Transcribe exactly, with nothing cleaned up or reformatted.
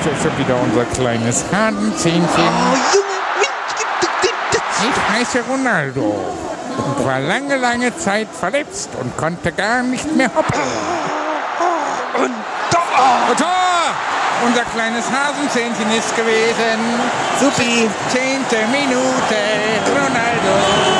ist ja schon wieder unser kleines Hasenzähnchen. Oh, Junge. Ich heiße Ronaldo und war lange, lange Zeit verletzt und konnte gar nicht mehr hoppen. Und da. Und Tor! Unser kleines Hasenzähnchen ist gewesen. Supi. Zehnte Minute, Ronaldo.